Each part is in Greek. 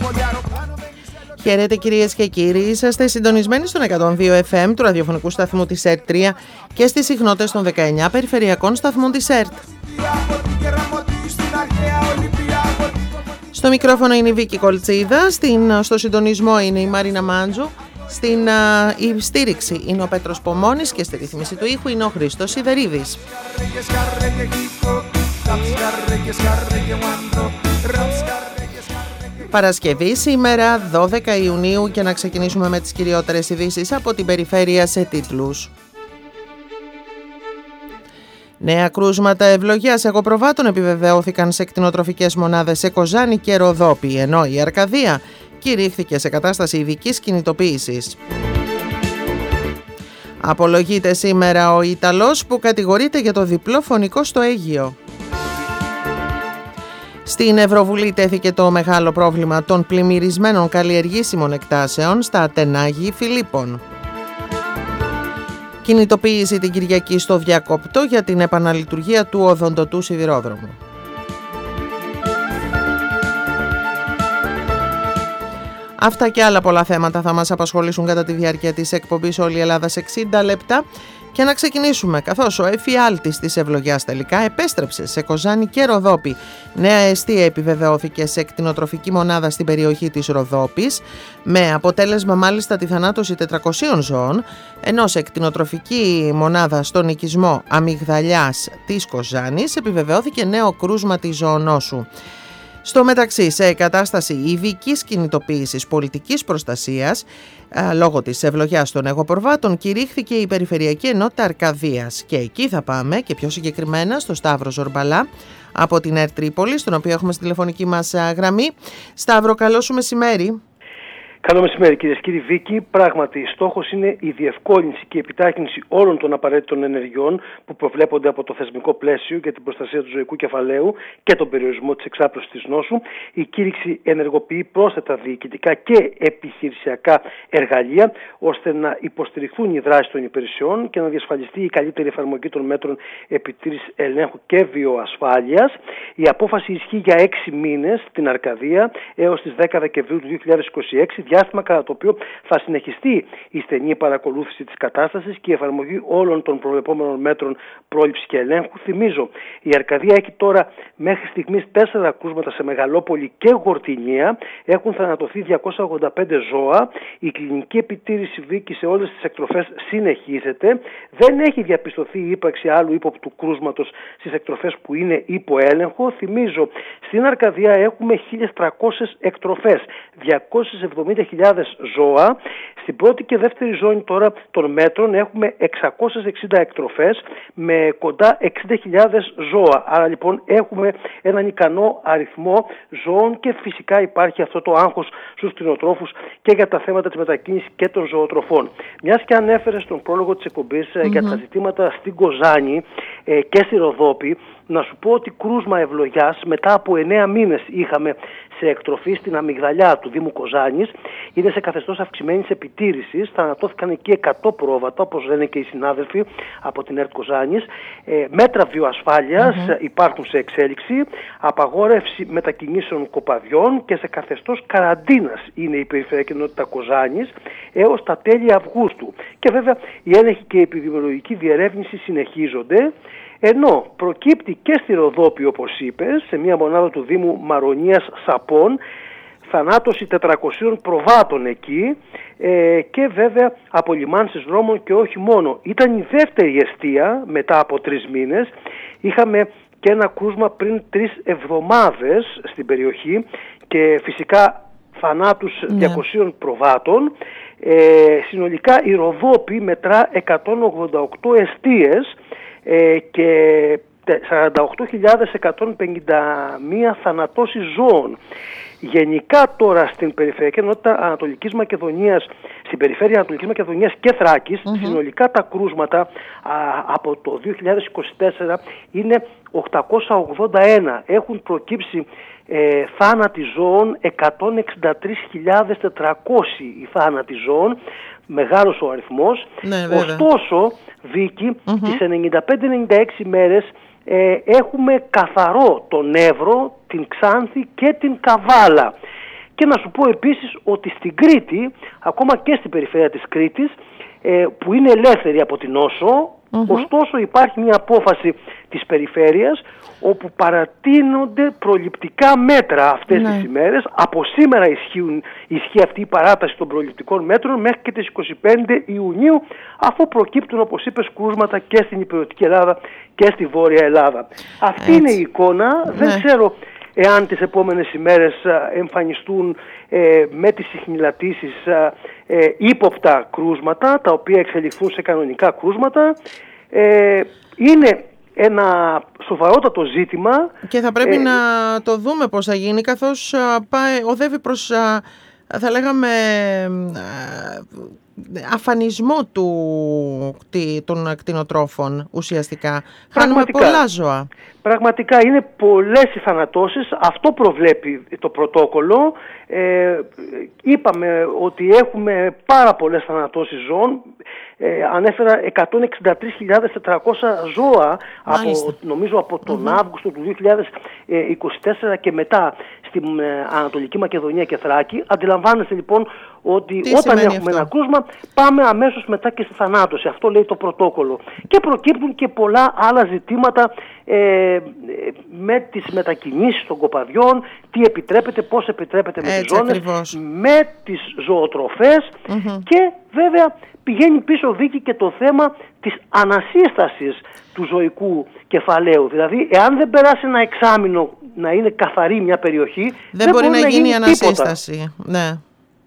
Χαίρετε κυρίες και κύριοι, είσαστε συντονισμένοι στον 102 FM του ραδιοφωνικού σταθμού της ΕΡΤ 3 και στις συχνότητες των 19 περιφερειακών σταθμών της ΕΡΤ. Στο μικρόφωνο είναι η Βίκη Κολτσίδα, στο συντονισμό είναι η Μαρίνα Μάντζου, στην στήριξη είναι ο Πέτρος Πομώνης και στη ρύθμιση του ήχου είναι ο Χρήστος Σιδερίδης. Παρασκευή σήμερα 12 Ιουνίου και να ξεκινήσουμε με τις κυριότερες ειδήσεις από την περιφέρεια σε τίτλους. Νέα κρούσματα ευλογιάς εγωπροβάτων επιβεβαιώθηκαν σε κτηνοτροφικές μονάδες σε Κοζάνη και Ροδόπη, ενώ η Αρκαδία κηρύχθηκε σε κατάσταση ειδικής κινητοποίησης. Απολογείται σήμερα ο Ιταλός που κατηγορείται για το διπλό φωνικό στο Αίγυο. Στην Ευρωβουλή τέθηκε το μεγάλο πρόβλημα των πλημμυρισμένων καλλιεργήσιμων εκτάσεων στα Τενάγη Φιλίππων. Κινητοποίηση την Κυριακή στο Διακόπτο για την επαναλειτουργία του οδοντοτού σιδηρόδρομου. Αυτά και άλλα πολλά θέματα θα μας απασχολήσουν κατά τη διάρκεια της εκπομπής «Όλη η Ελλάδα σε 60 λεπτά». Και να ξεκινήσουμε, καθώς ο εφιάλτης της ευλογιάς τελικά επέστρεψε σε Κοζάνη και Ροδόπη. Νέα εστία επιβεβαιώθηκε σε κτηνοτροφική μονάδα στην περιοχή της Ροδόπης, με αποτέλεσμα μάλιστα τη θανάτωση 400 ζώων, ενώ σε κτηνοτροφική μονάδα στον οικισμό Αμυγδαλιάς της Κοζάνης επιβεβαιώθηκε νέο κρούσμα της ζωονόσου. Στο μεταξύ, σε κατάσταση ειδικής κινητοποίησης πολιτικής προστασίας, λόγω της ευλογιάς των εγωπροβάτων, κηρύχθηκε η Περιφερειακή Ενότητα Αρκαδίας. Και εκεί θα πάμε, και πιο συγκεκριμένα στο Σταύρο Ζορμπαλά, από την ΕΡΤ Τρίπολη, στον οποίο έχουμε στη τηλεφωνική μας γραμμή. Σταύρο, καλό σου μεσημέρι. Καλό μεσημέρι κυρίες και κύριοι. Βίκη, πράγματι στόχος είναι η διευκόλυνση και η επιτάχυνση όλων των απαραίτητων ενεργειών που προβλέπονται από το θεσμικό πλαίσιο για την προστασία του ζωικού κεφαλαίου και τον περιορισμό της εξάπλωσης της νόσου. Η κήρυξη ενεργοποιεί πρόσθετα διοικητικά και επιχειρησιακά εργαλεία ώστε να υποστηριχθούν οι δράσεις των υπηρεσιών και να διασφαλιστεί η καλύτερη εφαρμογή των μέτρων επιτήρησης, ελέγχου και βιοασφάλειας. Η απόφαση ισχύει για 6 μήνες στην Αρκαδία έως τις 10 Δεκεμβρίου του 2026. Διάστημα κατά το οποίο θα συνεχιστεί η στενή παρακολούθηση της κατάστασης και η εφαρμογή όλων των προβλεπόμενων μέτρων πρόληψης και ελέγχου. Θυμίζω, η Αρκαδία έχει τώρα μέχρι στιγμής 4 κρούσματα σε Μεγαλόπολη και Γορτινία. Έχουν θανατωθεί 285 ζώα. Η κλινική επιτήρηση, Βίκη, σε όλες τις εκτροφές συνεχίζεται. Δεν έχει διαπιστωθεί η ύπαρξη άλλου ύποπτου κρούσματος στις εκτροφές που είναι υπό έλεγχο. Θυμίζω, στην Αρκαδία έχουμε 1.300 εκτροφές, 270.000 ζώα. Στην πρώτη και δεύτερη ζώνη τώρα των μέτρων έχουμε 660 εκτροφές με κοντά 60.000 ζώα. Άρα λοιπόν έχουμε έναν ικανό αριθμό ζώων και φυσικά υπάρχει αυτό το άγχος στους κτηνοτρόφους και για τα θέματα της μετακίνησης και των ζωοτροφών. Μιας και ανέφερε στον πρόλογο της εκπομπής για τα ζητήματα στην Κοζάνη και στη Ροδόπη, να σου πω ότι κρούσμα ευλογιάς μετά από 9 μήνες είχαμε σε εκτροφή στην Αμυγδαλιά του Δήμου Κοζάνης. Είναι σε καθεστώς αυξημένης επιτήρησης. Θανατώθηκαν εκεί 100 πρόβατα, όπως λένε και οι συνάδελφοι από την ΕΡΤ Κοζάνης. Μέτρα βιοασφάλειας υπάρχουν σε εξέλιξη. Απαγόρευση μετακινήσεων κοπαδιών και σε καθεστώς καραντίνας είναι η Περιφερειακή Ενότητα Κοζάνης έως τα τέλη Αυγούστου. Και βέβαια η έλεγχη και η επιδημιολογική διερεύνηση συνεχίζονται. Ενώ προκύπτει και στη Ροδόπη, όπως είπες, σε μια μονάδα του Δήμου Μαρονίας Σαπών, θανάτωση 400 προβάτων εκεί και βέβαια απολυμάνσεις δρόμων και όχι μόνο. Ήταν η δεύτερη εστία μετά από 3 μήνες. Είχαμε και ένα κρούσμα πριν 3 εβδομάδες στην περιοχή και φυσικά θανάτους 200 προβάτων. Συνολικά η Ροδόπη μετρά 188 εστίες και 48.151 θανατώσεις ζώων. Γενικά τώρα στην Περιφερειακή Ενότητα Ανατολικής Μακεδονίας, στην Περιφέρεια Ανατολικής Μακεδονίας και Θράκης, συνολικά τα κρούσματα από το 2024 είναι 881. Έχουν προκύψει θάνατοι ζώων 163.400 οι θάνατοι ζώων, μεγάλος ο αριθμός. Ωστόσο, Βίκη, τις 95-96 μέρες έχουμε καθαρό τον Εύρο, την Ξάνθη και την Καβάλα. Και να σου πω επίσης ότι στην Κρήτη, ακόμα και στην περιφέρεια της Κρήτης, που είναι ελεύθερη από την νόσο, ωστόσο υπάρχει μια απόφαση της περιφέρειας όπου παρατείνονται προληπτικά μέτρα αυτές τις ημέρες. Από σήμερα ισχύει αυτή η παράταση των προληπτικών μέτρων μέχρι και τις 25 Ιουνίου, αφού προκύπτουν, όπως είπες, κρούσματα και στην Ηπειρωτική Ελλάδα και στη Βόρεια Ελλάδα. Αυτή είναι η εικόνα. Δεν ξέρω εάν τις επόμενες ημέρες εμφανιστούν με τις συχνηλατήσεις ύποπτα κρούσματα, τα οποία εξελιχθούν σε κανονικά κρούσματα. Είναι ένα σοβαρότατο ζήτημα. Και θα πρέπει να το δούμε πώς θα γίνει, καθώς οδεύει προς, θα λέγαμε, αφανισμό των κτηνοτρόφων ουσιαστικά. Χάνουμε πολλά ζώα. Πραγματικά είναι πολλές οι θανατώσεις. Αυτό προβλέπει το πρωτόκολλο. Είπαμε ότι έχουμε πάρα πολλές θανατώσεις ζώων. Ανέφερα 163.400 ζώα νομίζω από τον Αύγουστο του 2024 και μετά στην Ανατολική Μακεδονία και Θράκη. Αντιλαμβάνεστε λοιπόν ότι όταν έχουμε ένα κρούσμα πάμε αμέσως μετά και στη θανάτωση. Αυτό λέει το πρωτόκολλο. Και προκύπτουν και πολλά άλλα ζητήματα με τις μετακινήσεις των κοπαδιών, τι επιτρέπεται, πώς επιτρέπεται με τις ζώνες, με τις ζωοτροφές και βέβαια πηγαίνει πίσω, Βίκη, και το θέμα της ανασύστασης του ζωικού κεφαλαίου. Δηλαδή, εάν δεν περάσει ένα εξάμηνο να είναι καθαρή μια περιοχή, δεν μπορεί να γίνει ανασύσταση. Ναι.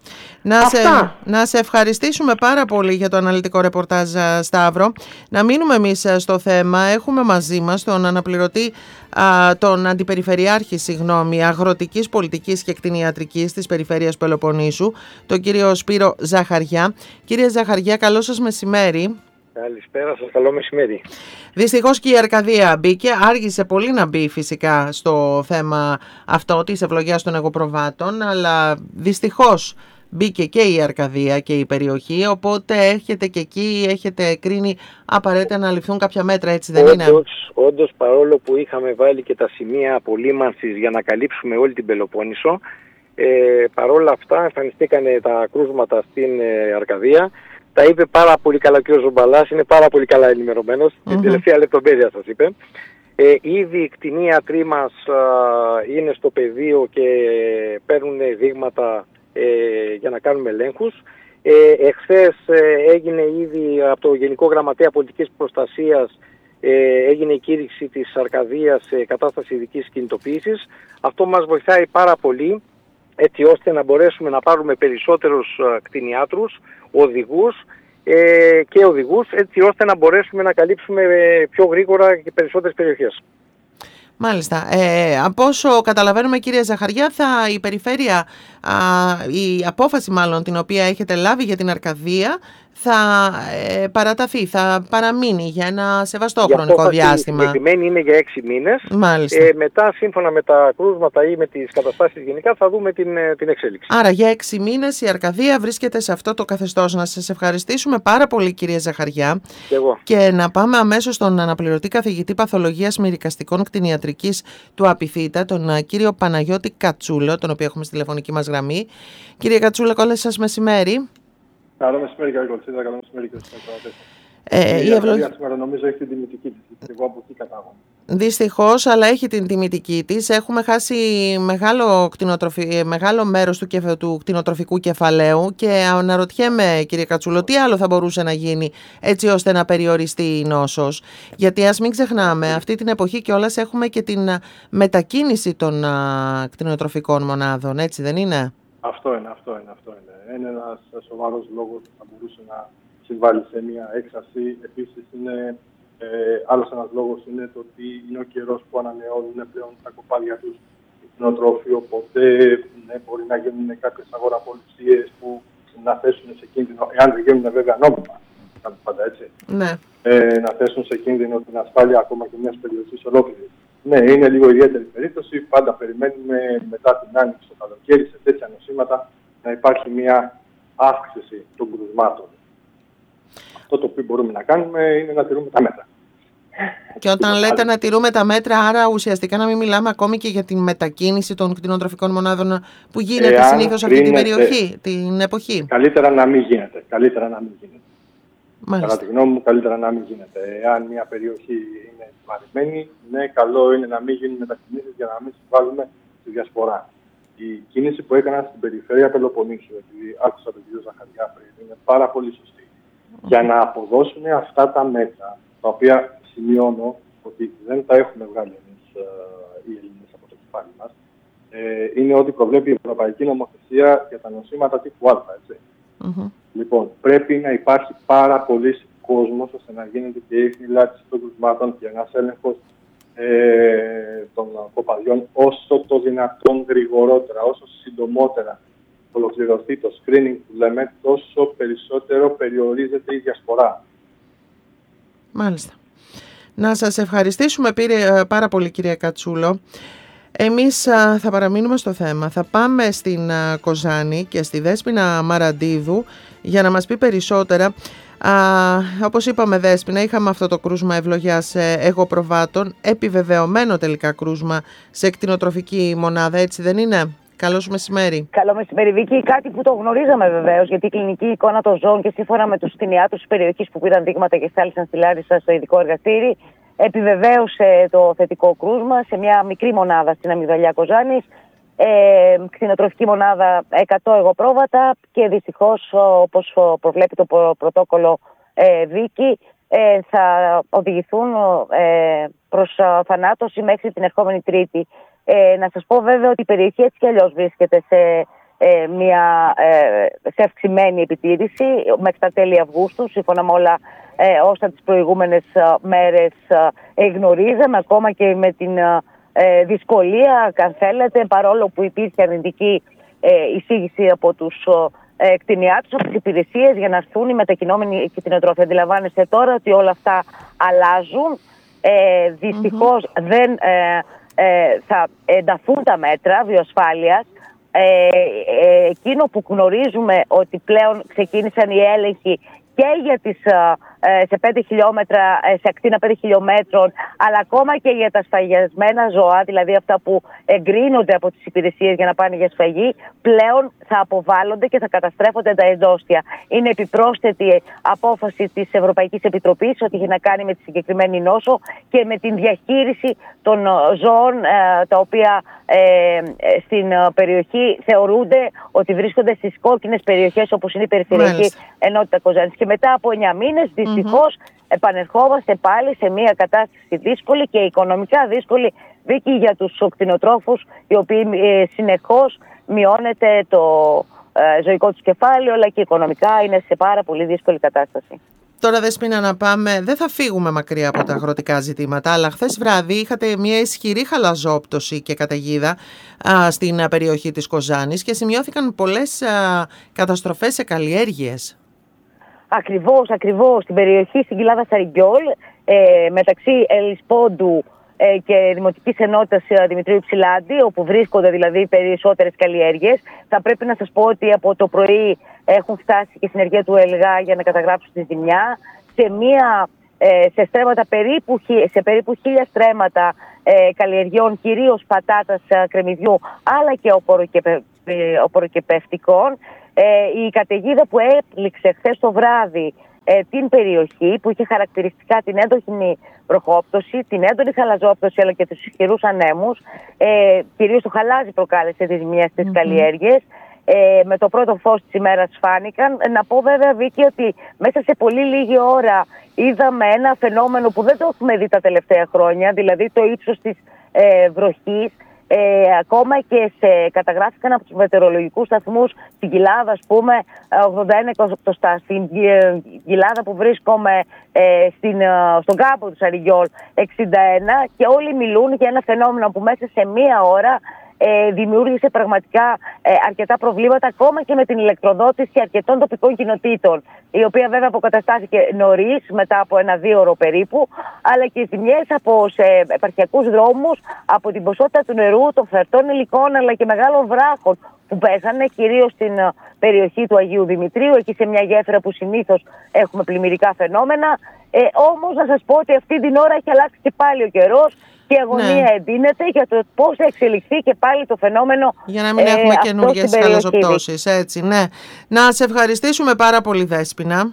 Να σε ευχαριστήσουμε πάρα πολύ για το αναλυτικό ρεπορτάζ, Σταύρο. Να μείνουμε εμείς στο θέμα. Έχουμε μαζί μας τον αναπληρωτή, τον αντιπεριφερειάρχη, αγροτικής πολιτικής και κτηνιατρικής της περιφέρειας Πελοποννήσου, τον κύριο Σπύρο Ζαχαριά. Κύριε Ζαχαριά, καλό σας μεσημέρι. Καλησπέρα σας, καλό μεσημέρι. Δυστυχώς και η Αρκαδία μπήκε, άργησε πολύ να μπει φυσικά στο θέμα αυτό της ευλογιάς των εγωπροβάτων, αλλά δυστυχώς μπήκε και η Αρκαδία και η περιοχή, οπότε έχετε κρίνει απαραίτητα να ληφθούν κάποια μέτρα, έτσι δεν είναι? Όντως, παρόλο που είχαμε βάλει και τα σημεία απολύμανσης για να καλύψουμε όλη την Πελοπόννησο, παρόλα αυτά εμφανιστήκανε τα κρούσματα στην Αρκαδία. Τα είπε πάρα πολύ καλά ο κ. Ζομπαλάς, είναι πάρα πολύ καλά ενημερωμένος, την τελευταία λεπτομέρεια σας είπε. Ήδη οι κτηνίατροι μας είναι στο πεδίο και παίρνουν δείγματα για να κάνουμε ελέγχους. Εχθές έγινε ήδη από το Γενικό Γραμματέα Πολιτικής Προστασίας έγινε η κήρυξη της Αρκαδίας σε κατάσταση ειδικής κινητοποίησης. Αυτό μας βοηθάει πάρα πολύ, έτσι ώστε να μπορέσουμε να πάρουμε περισσότερους κτηνιάτρους, οδηγούς, έτσι ώστε να μπορέσουμε να καλύψουμε πιο γρήγορα και περισσότερες περιοχές. Μάλιστα. Από όσο καταλαβαίνουμε, κύριε Ζαχαριά, η περιφέρεια, η απόφαση μάλλον την οποία έχετε λάβει για την Αρκαδία θα παραταθεί, θα παραμείνει για ένα σεβαστό χρονικό διάστημα. Η επιμένη είναι για 6 μήνες. Μετά, σύμφωνα με τα κρούσματα ή με τις καταστάσεις γενικά, θα δούμε την εξέλιξη. Άρα για 6 μήνες η Αρκαδία βρίσκεται σε αυτό το καθεστώς. Να σας ευχαριστήσουμε πάρα πολύ, κύριε Ζαχαριά. Και να πάμε αμέσως στον αναπληρωτή καθηγητή παθολογίας μυρικαστικών κτηνιατρικής του Απιθύτα, τον κύριο Παναγιώτη Κατσούλο, τον οποίο έχουμε στη τηλεφωνική μας γραμμή. Κύριε Κατσούλο, καλό σας μεσημέρι. Καλό μεσημέρι, κύριε Κολτσίδα, καλό μεσημέρι και στους ακροατές. Η Αρκαδία σήμερα νομίζω έχει την τιμητική της. Εγώ από εκεί κατάγομαι. Δυστυχώς, αλλά έχει την τιμητική της. Έχουμε χάσει μεγάλο μέρος του κτηνοτροφικού κεφαλαίου και αναρωτιέμαι, κύριε Κατσούλο, τι άλλο θα μπορούσε να γίνει έτσι ώστε να περιοριστεί η νόσος. Γιατί ας μην ξεχνάμε, αυτή την εποχή κιόλας έχουμε και την μετακίνηση των κτηνοτροφικών μονάδων, έτσι δεν είναι? Αυτό είναι. Είναι ένας σοβαρός λόγος που θα μπορούσε να συμβάλλει σε μια έξαρση. Επίσης, άλλος ένας λόγος είναι το ότι είναι ο καιρός που ανανεώνουν πλέον τα κοπάδια τους οι κτηνοτρόφοι, οπότε μπορεί να γίνουν κάποιες αγοραπολισίες που να θέσουν σε κίνδυνο, εάν δεν γίνουν βέβαια νόμιμα, πάντα έτσι, να θέσουν σε κίνδυνο την ασφάλεια ακόμα και μιας περιοχής ολόκληρης. Ναι, είναι λίγο ιδιαίτερη περίπτωση. Πάντα περιμένουμε μετά την άνοιξη στο καλοκαίρι σε τέτοια νοσήματα να υπάρχει μια αύξηση των κρουσμάτων. Αυτό το οποίο μπορούμε να κάνουμε είναι να τηρούμε τα μέτρα. Και όταν λέτε να τηρούμε τα μέτρα, άρα ουσιαστικά να μην μιλάμε ακόμη και για την μετακίνηση των κτηνοτροφικών μονάδων που γίνεται συνήθως αυτή την περιοχή, την εποχή. Καλύτερα να μην γίνεται. Μάλιστα. Κατά τη γνώμη μου, καλύτερα να μην γίνεται. Εάν μια περιοχή είναι βαρημένη, ναι, καλό είναι να μην γίνουν μετακινήσεις για να μην συμβάλλουμε στη διασπορά. Η κίνηση που έκανα στην περιφέρεια Πελοποννήσου, επειδή άκουσα τον κύριο Ζαχαριά πριν, είναι πάρα πολύ σωστή. Για να αποδώσουν αυτά τα μέτρα, τα οποία σημειώνω ότι δεν τα έχουμε βγάλει εμείς οι Έλληνες από το κεφάλι μας, είναι ότι προβλέπει η Ευρωπαϊκή Νομοθεσία για τα νοσήματα τύπου Α, έτσι. Λοιπόν, πρέπει να υπάρχει πάρα πολύς κόσμος ώστε να γίνεται και η φυλάκιση των κρουσμάτων και ένας έλεγχος των κοπαδιών όσο το δυνατόν γρηγορότερα, όσο συντομότερα ολοκληρωθεί το screening που λέμε, τόσο περισσότερο περιορίζεται η διασπορά. Μάλιστα. Να σας ευχαριστήσουμε πάρα πολύ, κυρία Κατσούλο. Εμείς θα παραμείνουμε στο θέμα. Θα πάμε στην Κοζάνη και στη Δέσποινα Μαραντίδου για να μας πει περισσότερα. Όπως είπαμε, Δέσποινα, είχαμε αυτό το κρούσμα ευλογιάς εγωπροβάτων, επιβεβαιωμένο τελικά κρούσμα σε κτηνοτροφική μονάδα, έτσι δεν είναι? Καλώς μεσημέρι. Καλό μεσημέρι, Βίκη. Κάτι που το γνωρίζαμε βεβαίως, γιατί η κλινική εικόνα των ζώων και σύμφωνα με τους κτηνιάτρους της περιοχής που πήραν δείγματα και στάλησαν στη Λάρισα στο ειδικό εργαστήρι, επιβεβαίωσε το θετικό κρούσμα σε μια μικρή μονάδα στην Αμυγδαλιά Κοζάνης, κτηνοτροφική μονάδα 100 εγωπρόβατα και δυστυχώς, όπως προβλέπει το πρωτόκολλο Βίκη, θα οδηγηθούν προς θανάτωση μέχρι την ερχόμενη Τρίτη. Να σας πω βέβαια ότι η περιοχή έτσι κι αλλιώς βρίσκεται σε αυξημένη επιτήρηση μέχρι τα τέλη Αυγούστου, σύμφωνα με όλα όσα τις προηγούμενες μέρες γνωρίζαμε, ακόμα και με την δυσκολία, αν θέλετε, παρόλο που υπήρχε αρνητική εισήγηση από τους κτηνιάτρους, από τις υπηρεσίες για να έρθουν οι μετακινόμενοι κτηνοτρόφοι. Αντιλαμβάνεστε τώρα ότι όλα αυτά αλλάζουν. Δυστυχώς δεν θα ενταθούν τα μέτρα βιοασφάλειας. Εκείνο που γνωρίζουμε ότι πλέον ξεκίνησαν οι έλεγχοι και για σε 5 χιλιόμετρα, σε ακτίνα 5 χιλιόμετρων, αλλά ακόμα και για τα σφαγιασμένα ζώα, δηλαδή αυτά που εγκρίνονται από τις υπηρεσίες για να πάνε για σφαγή, πλέον θα αποβάλλονται και θα καταστρέφονται τα εντόστια. Είναι επιπρόσθετη απόφαση της Ευρωπαϊκής Επιτροπής ότι έχει να κάνει με τη συγκεκριμένη νόσο και με την διαχείριση των ζώων τα οποία στην περιοχή θεωρούνται ότι βρίσκονται στις κόκκινες περιοχές όπως είναι η περιφερειακή ενότητα Κοζάνης. Και μετά από 9 μήνες δυστυχώς επανερχόμαστε πάλι σε μια κατάσταση δύσκολη και οικονομικά δύσκολη, Βίκη, για τους κτηνοτρόφους, οι οποίοι συνεχώς μειώνεται το ζωικό τους κεφάλαιο, αλλά και οικονομικά είναι σε πάρα πολύ δύσκολη κατάσταση. Τώρα, Δέσποινα, να πάμε, δεν θα φύγουμε μακριά από τα αγροτικά ζητήματα, αλλά χθες βράδυ είχατε μια ισχυρή χαλαζόπτωση και καταιγίδα στην περιοχή της Κοζάνης και σημειώθηκαν πολλές καταστροφές σε καλλιέργειες. Ακριβώς. Στην περιοχή, στην κοιλάδα Σαριγκιόλ, μεταξύ Ελισπόντου και Δημοτικής Ενότητας Δημητρίου Υψηλάντη, όπου βρίσκονται δηλαδή περισσότερες καλλιέργειες. Θα πρέπει να σας πω ότι από το πρωί έχουν φτάσει και συνεργεία του ΕΛΓΑ για να καταγράψουν τη ζημιά. Σε στρέμματα σε περίπου 1.000 στρέμματα καλλιεργειών, κυρίως πατάτας, κρεμμυδιού, αλλά και οπωροκυπευτικών. Η καταιγίδα που έπληξε χθες το βράδυ την περιοχή, που είχε χαρακτηριστικά την έντονη βροχόπτωση, την έντονη χαλαζόπτωση αλλά και τους ισχυρούς ανέμους, κυρίως το χαλάζι προκάλεσε τις ζημιές στις καλλιέργειες. Με το πρώτο φως της ημέρας φάνηκαν. Να πω βέβαια, Βίκη, ότι μέσα σε πολύ λίγη ώρα είδαμε ένα φαινόμενο που δεν το έχουμε δει τα τελευταία χρόνια, δηλαδή το ύψος της βροχής. Ακόμα και καταγράφηκαν από τους μετεωρολογικούς σταθμούς στην κοιλάδα, ας πούμε, 81 εκατοστά. Στην κοιλάδα που βρίσκομαι στον κάμπο του Σαριγκιόλ 61, και όλοι μιλούν για ένα φαινόμενο που μέσα σε μία ώρα δημιούργησε πραγματικά αρκετά προβλήματα, ακόμα και με την ηλεκτροδότηση αρκετών τοπικών κοινοτήτων, η οποία βέβαια αποκαταστάθηκε νωρίς, μετά από 1-2 ώρο περίπου, αλλά και ζημιές σε επαρχιακούς δρόμους από την ποσότητα του νερού, των φερτών υλικών αλλά και μεγάλων βράχων που πέσανε κυρίως στην περιοχή του Αγίου Δημητρίου, εκεί σε μια γέφυρα που συνήθως έχουμε πλημμυρικά φαινόμενα. Όμως να σας πω ότι αυτή την ώρα έχει αλλάξει και πάλι ο καιρός και η αγωνία εντείνεται για το πώς θα εξελιχθεί και πάλι το φαινόμενο. Για να μην έχουμε καινούργιες χαλαζοπτώσεις, έτσι, ναι. Να σε ευχαριστήσουμε πάρα πολύ, Δέσποινα.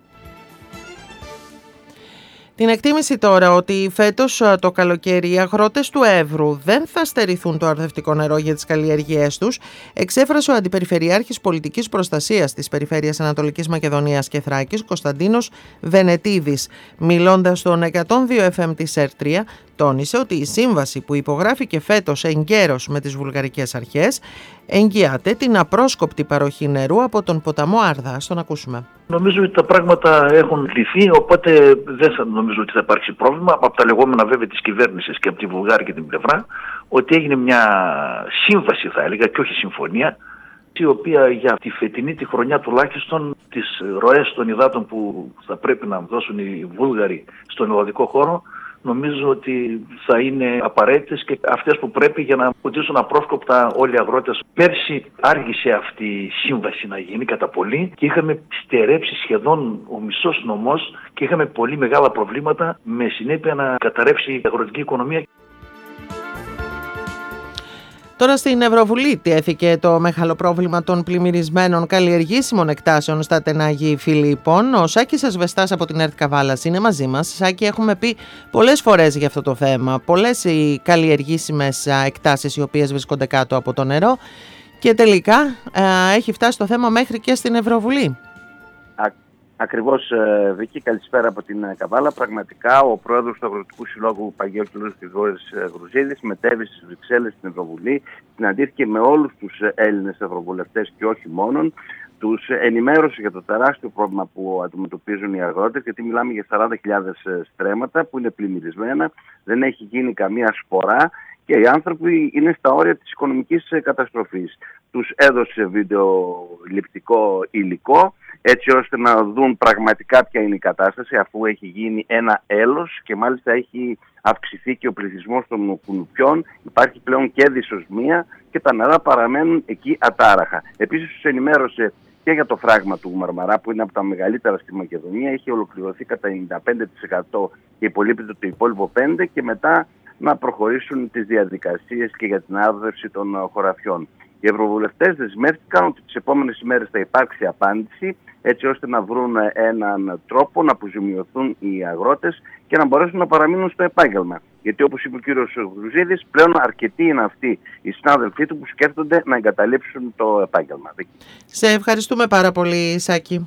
Την εκτίμηση τώρα ότι φέτος το καλοκαίρι οι αγρότες του Εύρου δεν θα στερηθούν το αρδευτικό νερό για τις καλλιεργίες τους, εξέφρασε ο Αντιπεριφερειάρχης Πολιτικής Προστασίας της Περιφέρειας Ανατολικής Μακεδονίας και Θράκης, Κωνσταντίνος Βενετίδης. Μιλώντας στον 102 FM της ΕΡΤΡΙΑ, τόνισε ότι η σύμβαση που υπογράφηκε φέτος εγκαίρως με τις βουλγαρικές αρχές εγγυάται την απρόσκοπτη παροχή νερού από τον ποταμό Άρδα. Ας τον ακούσουμε. Νομίζω ότι τα πράγματα έχουν λυθεί, οπότε δεν θα νομίζω ότι θα υπάρξει πρόβλημα. Από τα λεγόμενα βέβαια της κυβέρνησης και από τη βουλγάρικη την πλευρά, ότι έγινε μια σύμβαση, θα έλεγα, και όχι συμφωνία, η οποία για τη φετινή τη χρονιά τουλάχιστον τις ροές των υδάτων που θα πρέπει να δώσουν οι Βούλγαροι στον ελλαδικό χώρο, νομίζω ότι θα είναι απαραίτητες και αυτές που πρέπει για να φροντίσουν απρόσκοπτα όλοι οι αγρότες. Πέρσι άργησε αυτή η σύμβαση να γίνει κατά πολύ και είχαμε στερέψει σχεδόν ο μισός νομός και είχαμε πολύ μεγάλα προβλήματα με συνέπεια να καταρρεύσει η αγροτική οικονομία. Τώρα στην Ευρωβουλή τέθηκε το μεγάλο πρόβλημα των πλημμυρισμένων καλλιεργήσιμων εκτάσεων στα Τενάγη Φιλίππων. Ο Σάκης Ασβεστάς από την ΕΡΤ Καβάλας είναι μαζί μας. Σάκη, έχουμε πει πολλές φορές για αυτό το θέμα. Πολλές οι καλλιεργήσιμες εκτάσεις οι οποίες βρίσκονται κάτω από το νερό και τελικά έχει φτάσει το θέμα μέχρι και στην Ευρωβουλή. Ακριβώς, Βίκη, καλησπέρα από την Καβάλα. Πραγματικά ο πρόεδρος του Αγροτικού Συλλόγου Παγιώτη Γρουζίδης μετέβη στις Βρυξέλλες στην Ευρωβουλή, συναντήθηκε με όλους τους Έλληνες ευρωβουλευτές και όχι μόνον. Τους ενημέρωσε για το τεράστιο πρόβλημα που αντιμετωπίζουν οι αγρότες, γιατί μιλάμε για 40.000 στρέμματα που είναι πλημμυρισμένα, δεν έχει γίνει καμία σπορά και οι άνθρωποι είναι στα όρια της οικονομικής καταστροφής. Τους έδωσε βιντεοληπτικό υλικό, έτσι ώστε να δουν πραγματικά ποια είναι η κατάσταση, αφού έχει γίνει ένα έλος και μάλιστα έχει αυξηθεί και ο πληθυσμός των κουνουπιών, υπάρχει πλέον και δυσοσμία και τα νερά παραμένουν εκεί ατάραχα. Επίσης τους ενημέρωσε και για το φράγμα του Μαρμαρά, που είναι από τα μεγαλύτερα στη Μακεδονία, έχει ολοκληρωθεί κατά 95% και υπολείπεται το υπόλοιπο 5% και μετά να προχωρήσουν τις διαδικασίες και για την άρδευση των χωραφιών. Οι ευρωβουλευτές δεσμεύτηκαν ότι τις επόμενες ημέρες θα υπάρξει απάντηση, έτσι ώστε να βρουν έναν τρόπο να αποζημιωθούν οι αγρότες και να μπορέσουν να παραμείνουν στο επάγγελμα. Γιατί όπως είπε ο κύριος Γρουζίδης, πλέον αρκετοί είναι αυτοί οι συνάδελφοί του που σκέφτονται να εγκαταλείψουν το επάγγελμα. Σε ευχαριστούμε πάρα πολύ, Σάκη.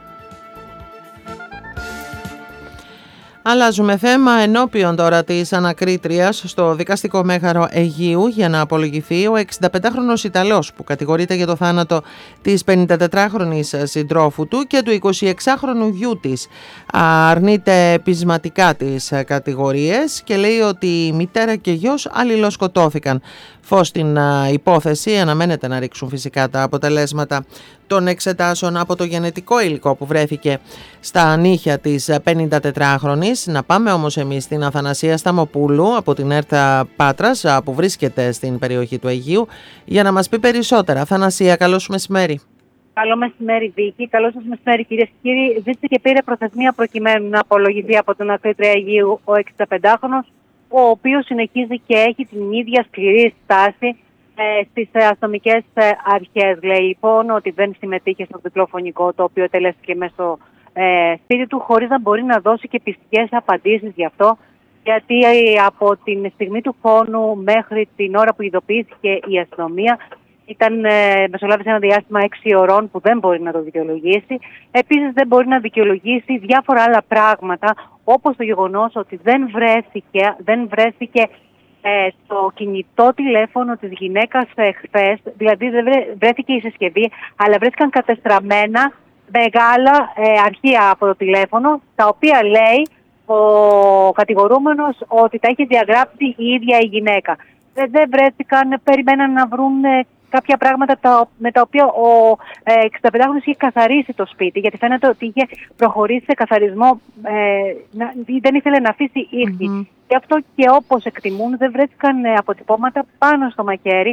Αλλάζουμε θέμα. Ενώπιον τώρα της ανακρίτριας στο δικαστικό μέγαρο Αιγείου για να απολογηθεί ο 65χρονος Ιταλός που κατηγορείται για το θάνατο της 54χρονης συντρόφου του και του 26χρονου γιού της. Αρνείται πεισματικά τις κατηγορίες και λέει ότι η μητέρα και γιος αλληλοσκοτώθηκαν. Φως στην υπόθεση, αναμένεται να ρίξουν φυσικά τα αποτελέσματα των εξετάσεων από το γενετικό υλικό που βρέθηκε στα νύχια της 54χρονης. Να πάμε όμως εμείς στην Αθανασία Σταμοπούλου από την ΕΡΤ Πάτρας που βρίσκεται στην περιοχή του Αιγείου για να μας πει περισσότερα. Αθανασία, καλώς μεσημέρι. Καλό μεσημέρι, Βίκη. Καλό σας μεσημέρι, κυρίες και κύριοι. Ζήτησε και πήρε προθεσμία προκειμένου να απολογηθεί από τον ακρίτρια Αιγείου ο 65χρονος, ο οποίος συνεχίζει και έχει την ίδια σκληρή στάση στις αστυνομικές αρχές. Λέει λοιπόν ότι δεν συμμετείχε στο διπλοφωνικό, το οποίο τελέστηκε μέσα στο σπίτι του, χωρίς να μπορεί να δώσει και πιστικές απαντήσεις γι' αυτό, γιατί από την στιγμή του φόνου μέχρι την ώρα που ειδοποιήθηκε η αστυνομία μεσολάβησε ένα διάστημα 6 ωρών που δεν μπορεί να το δικαιολογήσει. Επίσης δεν μπορεί να δικαιολογήσει διάφορα άλλα πράγματα, όπως το γεγονός ότι δεν βρέθηκε το κινητό τηλέφωνο της γυναίκας χθες, δηλαδή δεν βρέθηκε η συσκευή, αλλά βρέθηκαν κατεστραμμένα μεγάλα αρχεία από το τηλέφωνο, τα οποία λέει ο κατηγορούμενος ότι τα είχε διαγράψει η ίδια η γυναίκα. Δεν βρέθηκαν, περιμέναν να βρουν κάποια πράγματα με τα οποία ο 65χρονος είχε καθαρίσει το σπίτι, γιατί φαίνεται ότι είχε προχωρήσει σε καθαρισμό, δεν ήθελε να αφήσει ίχνη. Γι' αυτό και όπως εκτιμούν δεν βρέθηκαν αποτυπώματα πάνω στο μακέρι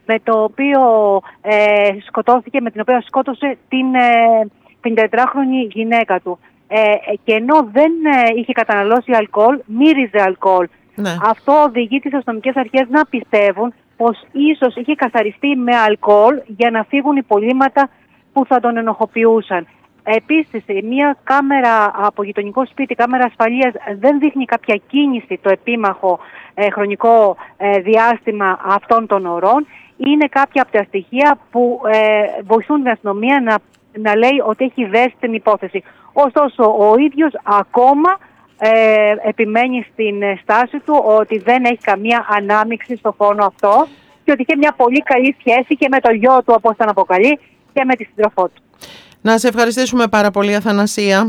με το οποίο σκοτώθηκε, με την οποία σκότωσε την 54χρονη γυναίκα του. Και ενώ δεν είχε καταναλώσει αλκοόλ, μύριζε αλκοόλ. Ναι. Αυτό οδηγεί τις αστυνομικές αρχές να πιστεύουν πως ίσως είχε καθαριστεί με αλκοόλ για να φύγουν υπολείμματα που θα τον ενοχοποιούσαν. Επίσης, μια κάμερα από γειτονικό σπίτι, κάμερα ασφαλείας, δεν δείχνει κάποια κίνηση το επίμαχο χρονικό διάστημα αυτών των ωρών. Είναι κάποια από τα στοιχεία που βοηθούν την αστυνομία να λέει ότι έχει δέσει την υπόθεση. Ωστόσο, ο ίδιος ακόμα επιμένει στην στάση του ότι δεν έχει καμία ανάμειξη στο φόνο αυτό και ότι είχε μια πολύ καλή σχέση και με το γιο του, όπως τον αποκαλεί, και με τη σύντροφό του. Να σε ευχαριστήσουμε πάρα πολύ, Αθανασία.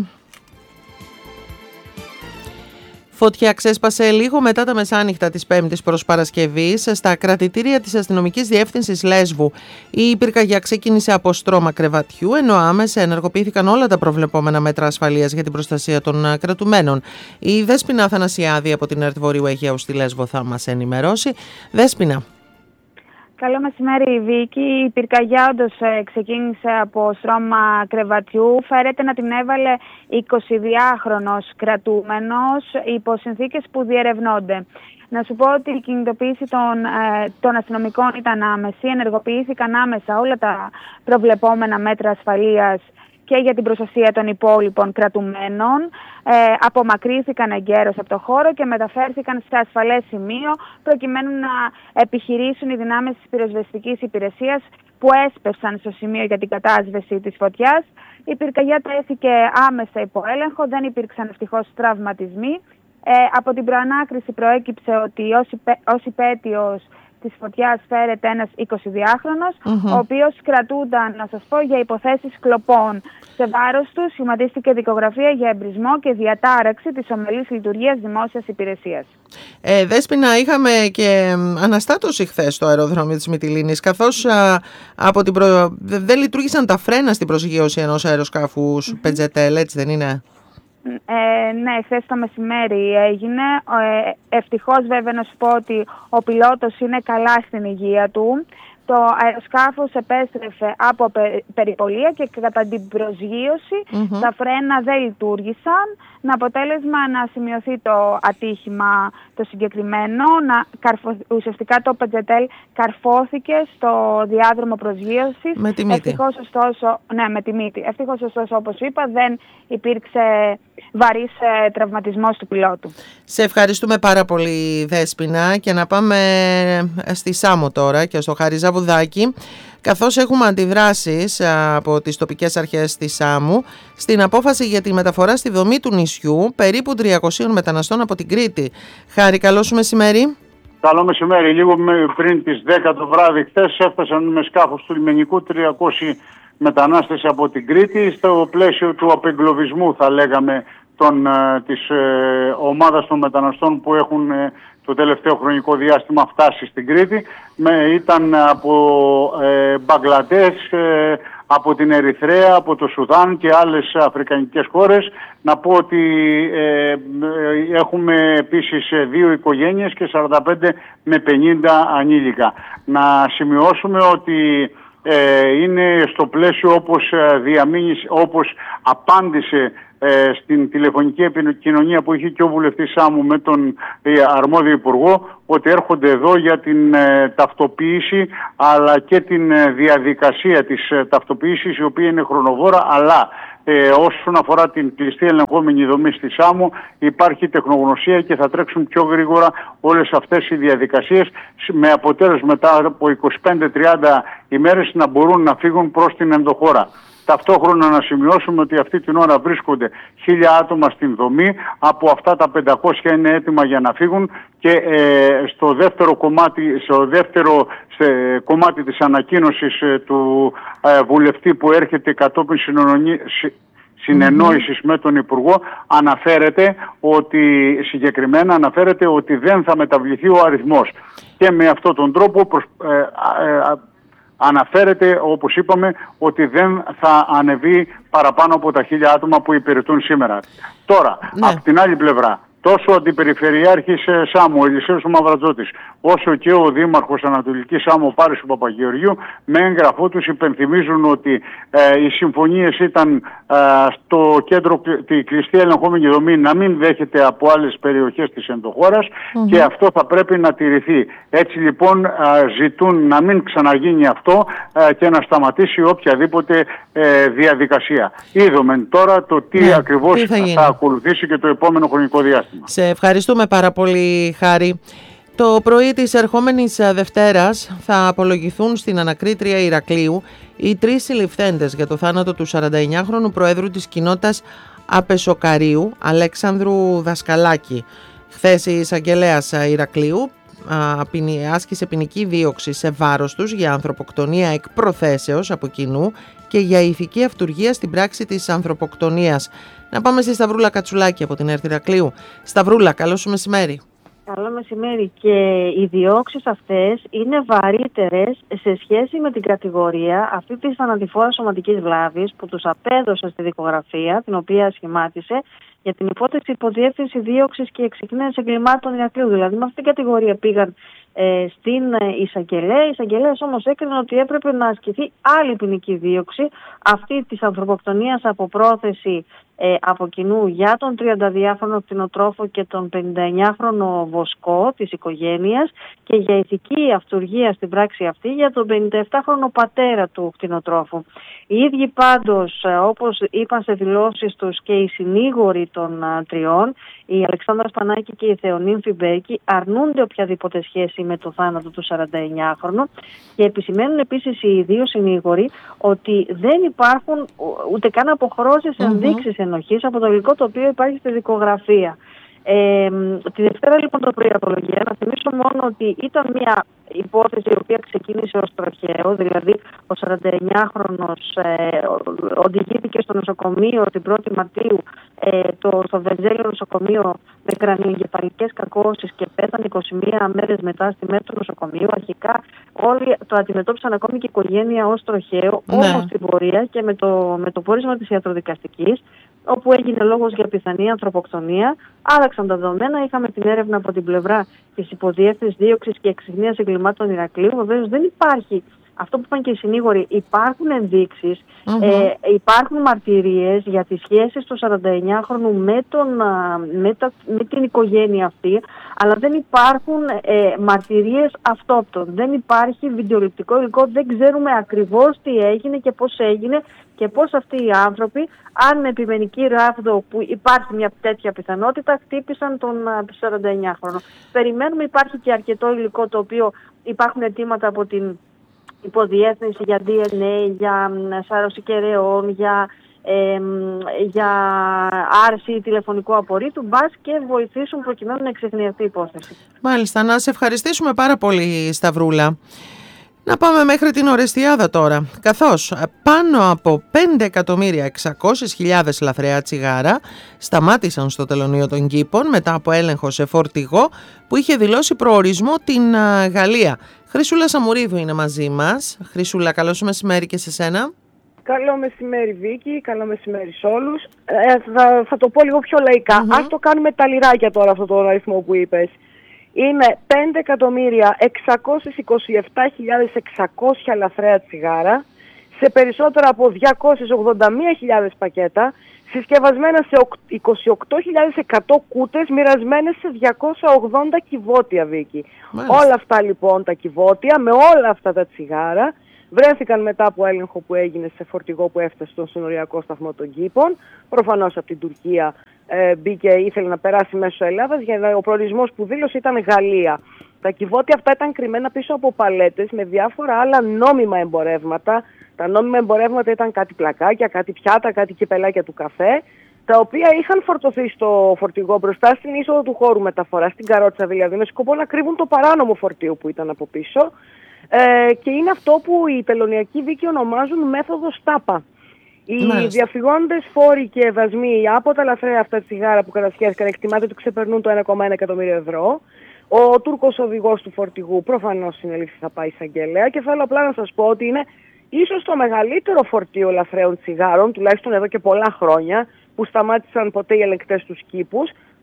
Φωτιά ξέσπασε λίγο μετά τα μεσάνυχτα της Πέμπτης προς Παρασκευής στα κρατητήρια της Αστυνομικής Διεύθυνσης Λέσβου. Η πυρκαγιά ξεκίνησε από στρώμα κρεβατιού, ενώ άμεσα ενεργοποιήθηκαν όλα τα προβλεπόμενα μέτρα ασφαλείας για την προστασία των κρατουμένων. Η Δέσποινα Αθανασιάδη από την ΕΡΤ Βορείου Αιγαίου στη Λέσβο θα μας ενημερώσει. Δέσποινα. Καλό μεσημέρι, Βίκη. Η πυρκαγιά όντως ξεκίνησε από στρώμα κρεβατιού. Φέρεται να την έβαλε 22χρονος κρατούμενος υπό συνθήκες που διερευνώνται. Να σου πω ότι η κινητοποίηση των αστυνομικών ήταν άμεση. Ενεργοποιήθηκαν άμεσα όλα τα προβλεπόμενα μέτρα ασφαλείας και για την προστασία των υπόλοιπων κρατουμένων. Απομακρύθηκαν εγκαίρως από το χώρο και μεταφέρθηκαν σε ασφαλές σημείο προκειμένου να επιχειρήσουν οι δυνάμεις της πυροσβεστικής υπηρεσίας που έσπευσαν στο σημείο για την κατάσβεση της φωτιάς. Η πυρκαγιά τέθηκε άμεσα υπό έλεγχο, δεν υπήρξαν ευτυχώς τραυματισμοί. Από την προανάκριση προέκυψε ότι ως υπέτειος της φωτιάς φέρεται ένας 22χρονος, ο οποίος κρατούνταν, να σας πω, για υποθέσεις κλοπών. Σε βάρος του σχηματίστηκε δικογραφία για εμπρισμό και διατάραξη της ομαλής λειτουργίας δημόσιας υπηρεσίας. Δέσποινα, είχαμε και αναστάτωση χθες στο αεροδρόμιο της Μυτιλήνης, καθώς δεν λειτουργήσαν τα φρένα στην προσγείωση ενός αεροσκάφους Πετζετέλ, έτσι δεν είναι? Ναι, χθες το μεσημέρι έγινε. Ευτυχώς βέβαια να σου πω ότι ο πιλότος είναι καλά στην υγεία του. Το αεροσκάφος επέστρεφε από περιπολία και κατά την προσγείωση τα φρένα δεν λειτουργήσαν. Με αποτέλεσμα να σημειωθεί το ατύχημα το συγκεκριμένο. Ουσιαστικά το Πετζετέλ καρφώθηκε στο διάδρομο προσγείωσης. Με τη μύτη. Ευτυχώς ωστόσο, ναι, με τη μύτη. Ευτυχώς ωστόσο, όπως είπα, δεν υπήρξε βαρύς τραυματισμός του πιλότου. Σε ευχαριστούμε πάρα πολύ, Δέσποινα, και να πάμε στη Σάμο τώρα και στο Χαριζαβουδάκι, καθώς έχουμε αντιδράσεις από τις τοπικές αρχές της Σάμου στην απόφαση για τη μεταφορά στη δομή του νησιού περίπου 300 μεταναστών από την Κρήτη. Χάρη, καλό σου μεσημέρι. Καλό μεσημέρι. Λίγο πριν τις 10 το βράδυ χθες έφτασαν με σκάφος του λιμενικού 300 μετανάστες από την Κρήτη στο πλαίσιο του απεγκλωβισμού, θα λέγαμε, της ομάδας των μεταναστών που έχουν το τελευταίο χρονικό διάστημα φτάσει στην Κρήτη. Ήταν από Μπαγκλαντές, από την Ερυθρέα, από το Σουδάν και άλλες αφρικανικές χώρες. Να πω ότι έχουμε επίσης 2 οικογένειες και 45 με 50 ανήλικα. Να σημειώσουμε ότι είναι στο πλαίσιο όπως απάντησε στην τηλεφωνική επικοινωνία που είχε και ο βουλευτής Σάμου με τον αρμόδιο υπουργό, ότι έρχονται εδώ για την ταυτοποίηση αλλά και την διαδικασία της ταυτοποίησης, η οποία είναι χρονοβόρα, αλλά όσον αφορά την κλειστή ελεγχόμενη δομή στη Σάμου υπάρχει τεχνογνωσία και θα τρέξουν πιο γρήγορα όλες αυτές οι διαδικασίες, με αποτέλεσμα μετά από 25-30 ημέρες να μπορούν να φύγουν προς την ενδοχώρα. Ταυτόχρονα να σημειώσουμε ότι αυτή την ώρα βρίσκονται 1000 άτομα στην δομή, από αυτά τα 500 είναι έτοιμα για να φύγουν και στο δεύτερο κομμάτι της ανακοίνωσης του βουλευτή που έρχεται κατόπιν συνεννόησης με τον Υπουργό, συγκεκριμένα αναφέρεται ότι δεν θα μεταβληθεί ο αριθμός και με αυτόν τον τρόπο αναφέρεται, όπως είπαμε, ότι δεν θα ανεβεί παραπάνω από τα 1000 άτομα που υπηρετούν σήμερα. Τώρα, από την άλλη πλευρά, τόσο ο Αντιπεριφερειάρχης Σάμου, ο Ελισέος ο Μαυρατζώτης, όσο και ο Δήμαρχος Ανατολικής Σάμου, ο Πάρης ο Παπαγεωργίου, με έγγραφό τους υπενθυμίζουν ότι οι συμφωνίες ήταν στο κέντρο, τη κλειστή ελεγχόμενη δομή, να μην δέχεται από άλλες περιοχές της ενδοχώρας και αυτό θα πρέπει να τηρηθεί. Έτσι λοιπόν ζητούν να μην ξαναγίνει αυτό και να σταματήσει οποιαδήποτε διαδικασία. Είδαμε τώρα το τι ακριβώς θα ακολουθήσει και το επόμενο χρονικό διάστημα. Σε ευχαριστούμε πάρα πολύ, Χάρη. Το πρωί της ερχόμενης Δευτέρας θα απολογηθούν στην ανακρίτρια Ηρακλείου οι 3 συλληφθέντες για το θάνατο του 49χρονου Προέδρου της κοινότητας Απεσοκαρίου, Αλέξανδρου Δασκαλάκη. Χθες η εισαγγελέας Ηρακλείου άσκησε ποινική δίωξη σε βάρος τους για ανθρωποκτονία εκ προθέσεως από κοινού και για ηθική αυτουργία στην πράξη της ανθρωποκτονίας. Να πάμε στη Σταυρούλα Κατσουλάκη από την ΕΡΤ Ηρακλείου. Σταυρούλα, καλό σου μεσημέρι. Καλό μεσημέρι. Και οι διώξεις αυτές είναι βαρύτερες σε σχέση με την κατηγορία αυτή της θανατηφόρας σωματικής βλάβης που τους απέδωσε στη δικογραφία, την οποία σχημάτισε, για την υπόθεση υποδιεύθυνση δίωξης και εξεκνέας εγκλημάτων Ηρακλείου. Δηλαδή με αυτήν την κατηγορία πήγαν στην εισαγγελέα. Η εισαγγελέας όμως έκρινε ότι έπρεπε να ασκηθεί άλλη ποινική δίωξη, αυτή της ανθρωποκτονίας από πρόθεση από κοινού για τον 32χρονο κτηνοτρόφο και τον 59χρονο βοσκό της οικογένειας και για ηθική αυτουργία στην πράξη αυτή για τον 57χρονο πατέρα του κτηνοτρόφου. Οι ίδιοι πάντως, όπως είπαν σε δηλώσεις τους και οι συνήγοροι των τριών, η Αλεξάνδρα Σπανάκη και η Θεονύμφη Μπέκη, αρνούνται οποιαδήποτε σχέση με το θάνατο του 49χρονου και επισημαίνουν επίσης οι δύο συνήγοροι ότι δεν υπάρχουν ούτε καν αποχρώσεις ενδείξεις ενοχής από το υλικό το οποίο υπάρχει στη δικογραφία. Τη Δευτέρα λοιπόν το πρωί απολογία, να θυμίσω μόνο ότι ήταν μια υπόθεση η οποία ξεκίνησε ως τροχαίο, δηλαδή ο 49χρονος οδηγήθηκε στο νοσοκομείο την 1η Μαρτίου στο Βενζέλιο νοσοκομείο με κρανιοεγκεφαλικές κακώσεις και πέθανε 21 μέρες μετά στη μέση του νοσοκομείου. Αρχικά όλοι το αντιμετώπισαν ακόμη και η οικογένεια ως τροχαίο, όμως στην πορεία και με το πόρισμα της ιατροδικαστικής, όπου έγινε λόγος για πιθανή ανθρωποκτονία, άλλαξαν τα δεδομένα. Είχαμε την έρευνα από την πλευρά της υποδιεύθυνσης δίωξης και εξυγνίας εγκλημάτων Ηρακλείου. Βεβαίως δεν υπάρχει αυτό που είπαν και οι συνήγοροι. Υπάρχουν ενδείξεις, υπάρχουν μαρτυρίες για τις σχέσεις του 49χρονου με την οικογένεια αυτή, αλλά δεν υπάρχουν μαρτυρίες αυτόπτων. Δεν υπάρχει βιντεοληπτικό υλικό, δεν ξέρουμε ακριβώς τι έγινε και πώς έγινε και πώς αυτοί οι άνθρωποι, αν με επιμενική ράβδο που υπάρχει μια τέτοια πιθανότητα, χτύπησαν τον 49χρονο. Περιμένουμε, υπάρχει και αρκετό υλικό το οποίο υπάρχουν αιτήματα από την υποδιεύθυνση για DNA, για σάρωση κεραιών, για άρση τηλεφωνικού απορρίτου, μπας και βοηθήσουν προκειμένου να εξεχνιαστεί η υπόθεση. Μάλιστα, να σε ευχαριστήσουμε πάρα πολύ, Σταυρούλα. Να πάμε μέχρι την Ορεστιάδα τώρα, καθώς πάνω από 5.600.000 λαθρέα τσιγάρα σταμάτησαν στο τελωνείο των Κήπων μετά από έλεγχο σε φορτηγό που είχε δηλώσει προορισμό την Γαλλία. Χρυσούλα Σαμουρίδου είναι μαζί μας. Χρυσούλα, καλό σου μεσημέρι και σε σένα. Καλό μεσημέρι Βίκη, καλό μεσημέρι σε όλους. Θα το πω λίγο πιο λαϊκά. Ας το κάνουμε τα λιράκια τώρα αυτό το αριθμό που είπες. Είναι 5.627.600 λαθρέα τσιγάρα σε περισσότερα από 281.000 πακέτα, συσκευασμένα σε 28.100 κούτες, μοιρασμένες σε 280 κυβότια, Βίκη. Όλα αυτά λοιπόν τα κυβότια με όλα αυτά τα τσιγάρα βρέθηκαν μετά από έλεγχο που έγινε σε φορτηγό που έφτασε στον συνοριακό σταθμό των Κήπων. Προφανώς από την Τουρκία μπήκε, ήθελε να περάσει μέσω Ελλάδας, γιατί ο προορισμός που δήλωσε ήταν Γαλλία. Τα κυβότια αυτά ήταν κρυμμένα πίσω από παλέτες με διάφορα άλλα νόμιμα εμπορεύματα. Τα νόμιμα εμπορεύματα ήταν κάτι πλακάκια, κάτι πιάτα, κάτι κυπελάκια του καφέ, τα οποία είχαν φορτωθεί στο φορτηγό μπροστά στην είσοδο του χώρου μεταφοράς, στην καρότσα δηλαδή, με σκοπό να κρύβουν το παράνομο φορτίο που ήταν από πίσω. Και είναι αυτό που οι τελωνιακοί δίκαιοι ονομάζουν μέθοδο Στάπα. Οι διαφυγόντες φόροι και δασμοί από τα λαθρέα αυτά τσιγάρα που κατασχέθηκαν εκτιμάται ότι ξεπερνούν το 1,1 εκατομμύριο ευρώ. Ο Τούρκος οδηγός του φορτηγού προφανώς συνελήφθη, θα πάει εισαγγελέα, και θέλω απλά να σας πω ότι είναι ίσως το μεγαλύτερο φορτίο λαθρέων τσιγάρων, τουλάχιστον εδώ και πολλά χρόνια, που σταμάτησαν ποτέ οι ελεγκτές στους κήπους,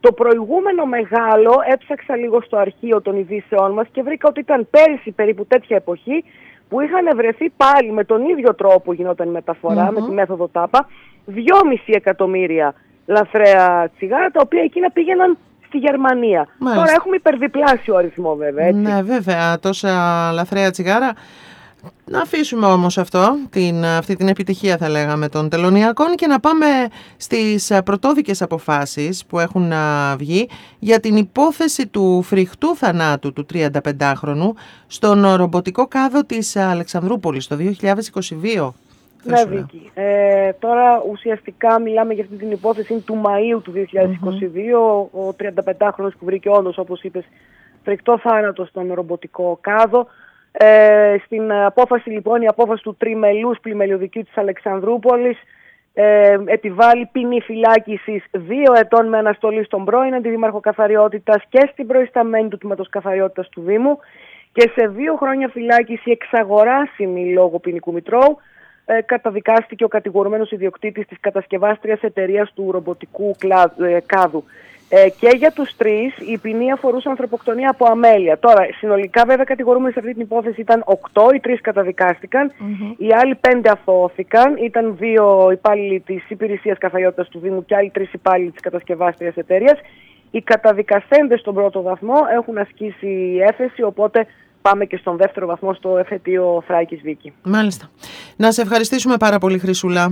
Το προηγούμενο μεγάλο, έψαξα λίγο στο αρχείο των ειδήσεών μας και βρήκα ότι ήταν πέρυσι περίπου τέτοια εποχή που είχαν βρεθεί πάλι με τον ίδιο τρόπο που γινόταν η μεταφορά, με τη μέθοδο ΤΑΠΑ, 2,5 εκατομμύρια λαθρέα τσιγάρα, τα οποία εκείνα πήγαιναν στη Γερμανία. Μάλιστα. Τώρα έχουμε υπερδιπλάσιο αριθμό βέβαια, έτσι. Ναι, βέβαια, τόσα λαθρέα τσιγάρα. Να αφήσουμε όμως αυτή την επιτυχία θα λέγαμε των τελωνιακών και να πάμε στις πρωτόδικες αποφάσεις που έχουν βγει για την υπόθεση του φρικτού θανάτου του 35χρονου στον ρομποτικό κάδο της Αλεξανδρούπολης το 2022. Ναι, Βίκη. Τώρα ουσιαστικά μιλάμε για αυτή την υπόθεση του Μαΐου του 2022. Ο 35χρονος που βρήκε όντως, όπως είπες, φρικτό θάνατο στον ρομποτικό κάδο. Στην απόφαση λοιπόν, η απόφαση του τριμελούς πλημελιωδικείου της Αλεξανδρούπολης επιβάλλει ποινή φυλάκισης 2 ετών με αναστολή στον πρώην αντιδήμαρχο καθαριότητας και στην προϊσταμένη του τμήματος καθαριότητας του Δήμου και σε 2 χρόνια φυλάκιση εξαγοράσιμη λόγω ποινικού μητρώου. Καταδικάστηκε ο κατηγορουμένος ιδιοκτήτης της κατασκευάστριας εταιρείας του ρομποτικού κάδου. Και για τους 3 η ποινή αφορούσε ανθρωποκτονία από αμέλεια. Τώρα, συνολικά βέβαια κατηγορούμενοι σε αυτή την υπόθεση ήταν 8, οι 3 καταδικάστηκαν, οι άλλοι 5 αθώθηκαν, ήταν 2 υπάλληλοι της υπηρεσίας καθαριότητας του Δήμου και άλλοι 3 υπάλληλοι της κατασκευάστριας εταιρείας. Οι καταδικαστέντες στον πρώτο βαθμό έχουν ασκήσει έφεση, οπότε πάμε και στον δεύτερο βαθμό στο εφετείο Θράκης, Βίκη. Μάλιστα. Να σε ευχαριστήσουμε πάρα πολύ, Χρυσούλα.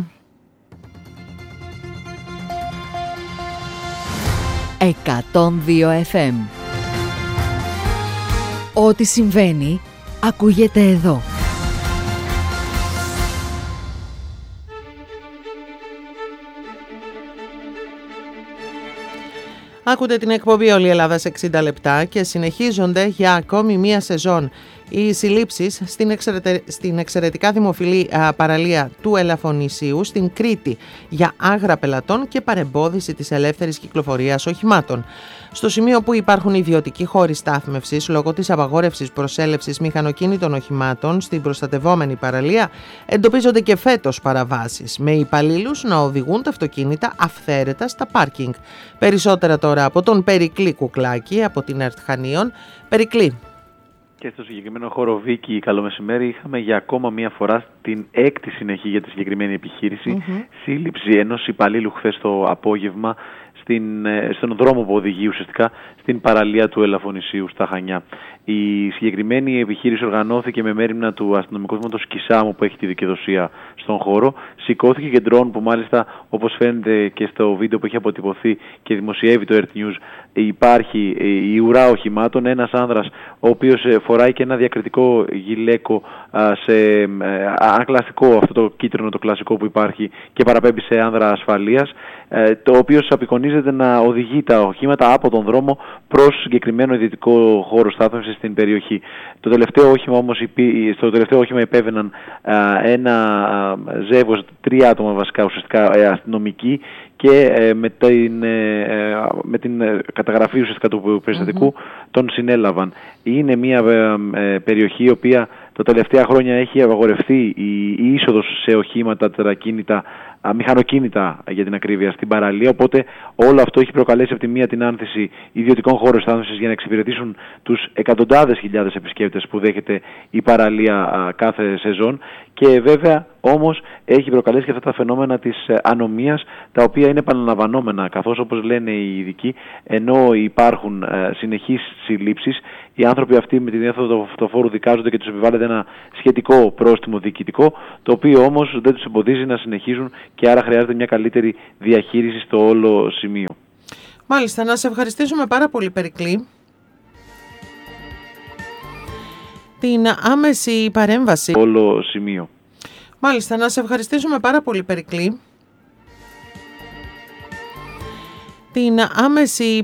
102 FM. Ό,τι συμβαίνει ακούγεται εδώ. Ακούτε την εκπομπή «Όλη η Ελλάδα σε 60 λεπτά» και συνεχίζονται για ακόμη μία σεζόν οι συλλήψεις στην εξαιρετικά δημοφιλή παραλία του Ελαφωνησίου στην Κρήτη για άγρα πελατών και παρεμπόδιση της ελεύθερης κυκλοφορίας οχημάτων. Στο σημείο που υπάρχουν ιδιωτικοί χώροι στάθμευσης λόγω της απαγόρευσης προσέλευσης μηχανοκίνητων οχημάτων στην προστατευόμενη παραλία εντοπίζονται και φέτος παραβάσεις, με υπαλλήλους να οδηγούν τα αυτοκίνητα αυθαίρετα στα πάρκινγκ. Περισσότερα τώρα από τον Περικλή Κουκλάκη από την ΕΡΤ Χανίων. Περικλή. Και στο συγκεκριμένο χώρο, Βίκη, καλό μεσημέρι, είχαμε για ακόμα μία φορά την 6η συνεχή για τη συγκεκριμένη επιχείρηση. Σύλληψη ενός υπαλλήλου χθες το απόγευμα στον δρόμο που οδηγεί ουσιαστικά στην παραλία του Ελαφωνησίου στα Χανιά. Η συγκεκριμένη επιχείρηση οργανώθηκε με μέριμνα του αστυνομικού τμήματος Κισάμου που έχει τη δικαιοδοσία στον χώρο. Σηκώθηκε και ντρόν που μάλιστα, όπως φαίνεται και στο βίντεο που έχει αποτυπωθεί και δημοσιεύει το Earth News, υπάρχει η ουρά οχημάτων, ένας άνδρας ο οποίος φοράει και ένα διακριτικό γυλαίκο ανακλαστικό, αυτό το κίτρινο το κλασικό που υπάρχει και παραπέμπει σε άνδρα ασφαλείας, το οποίο απεικονίζεται να οδηγεί τα οχήματα από τον δρόμο προς συγκεκριμένο ιδιωτικό χώρο στάθμευσης στην περιοχή. Στο τελευταίο όχημα υπέβαιναν ένα ζεύγος, 3 άτομα βασικά ουσιαστικά αστυνομικοί και με την καταγραφή ουσιαστικά του περιστατικού τον συνέλαβαν. Είναι μια περιοχή η οποία τα τελευταία χρόνια έχει απαγορευτεί η είσοδος σε οχήματα, τερακίνητα, μηχανοκίνητα για την ακρίβεια στην παραλία, οπότε όλο αυτό έχει προκαλέσει από τη μία την άνθηση ιδιωτικών χώρων στάθμευσης για να εξυπηρετήσουν τους εκατοντάδες χιλιάδες επισκέπτες που δέχεται η παραλία κάθε σεζόν και βέβαια όμως έχει προκαλέσει και αυτά τα φαινόμενα της ανομίας, τα οποία είναι επαναλαμβανόμενα, καθώς όπως λένε οι ειδικοί, ενώ υπάρχουν συνεχείς συλλήψεις, οι άνθρωποι αυτοί με τη διάθεση του αυτοφόρου δικάζονται και τους επιβάλλεται ένα σχετικό πρόστιμο διοικητικό, το οποίο όμως δεν τους εμποδίζει να συνεχίζουν και άρα χρειάζεται μια καλύτερη διαχείριση στο όλο σημείο. Μάλιστα, να σε ευχαριστήσουμε πάρα πολύ, Περικλή. Την άμεση παρέμβαση. Όλο σημείο. Μάλιστα, να σε ευχαριστήσουμε πάρα πολύ, Περικλή. Την άμεση